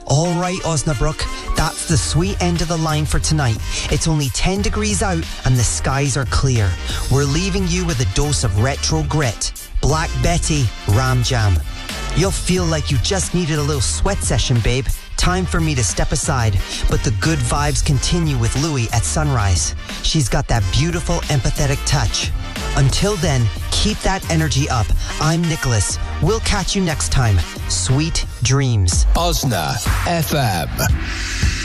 All right, Osnabrück, that's the sweet end of the line for tonight. It's only 10 degrees out and the skies are clear. We're leaving you with a dose of retro grit. Black Betty, Ram Jam. You'll feel like you just needed a little sweat session, babe. Time for me to step aside, but the good vibes continue with Louie at sunrise. She's got that beautiful, empathetic touch. Until then, keep that energy up. I'm Nicholas. We'll catch you next time. Sweet dreams. Osna FM.